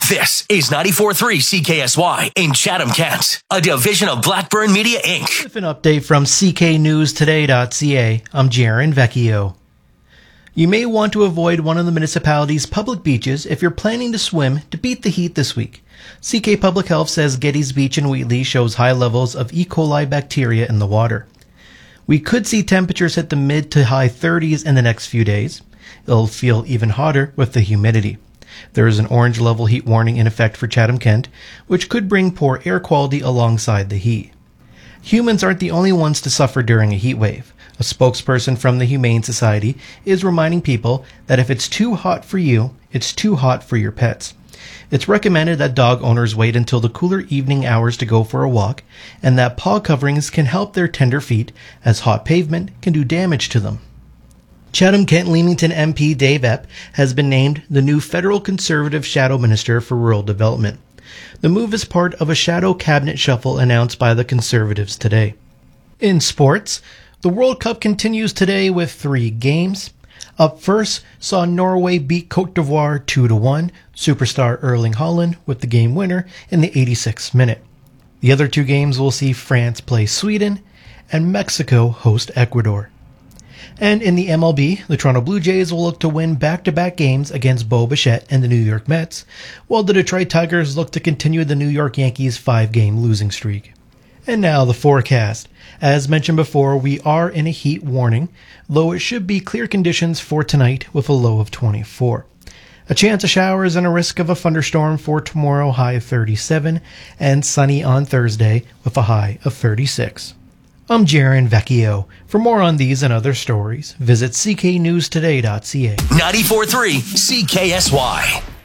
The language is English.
This is 94.3 CKSY in Chatham, Kent, a division of Blackburn Media, Inc. With an update from cknewstoday.ca, I'm Jaron Vecchio. You may want to avoid one of the municipality's public beaches if you're planning to swim to beat the heat this week. CK Public Health says Geddes Beach in Wheatley shows high levels of E. coli bacteria in the water. We could see temperatures hit the mid to high 30s in the next few days. It'll feel even hotter with the humidity. There is an orange level heat warning in effect for Chatham, Kent, which could bring poor air quality alongside the heat. Humans aren't the only ones to suffer during a heat wave. A spokesperson from the Humane Society is reminding people that if it's too hot for you, it's too hot for your pets. It's recommended that dog owners wait until the cooler evening hours to go for a walk, and that paw coverings can help their tender feet, as hot pavement can do damage to them. Chatham-Kent-Leamington MP Dave Epp has been named the new federal Conservative Shadow Minister for Rural Development. The move is part of a shadow cabinet shuffle announced by the Conservatives today. In sports, the World Cup continues today with 3 games. Up first, saw Norway beat Côte d'Ivoire 2-1, superstar Erling Haaland with the game winner in the 86th minute. The other 2 games will see France play Sweden and Mexico host Ecuador. And in the MLB, the Toronto Blue Jays will look to win back-to-back games against Bo Bichette and the New York Mets, while the Detroit Tigers look to continue the New York Yankees' 5-game losing streak. And now the forecast. As mentioned before, we are in a heat warning, though it should be clear conditions for tonight with a low of 24. A chance of showers and a risk of a thunderstorm for tomorrow, high of 37, and sunny on Thursday with a high of 36. I'm Jaron Vecchio. For more on these and other stories, visit cknewstoday.ca. 94.3 CKSY.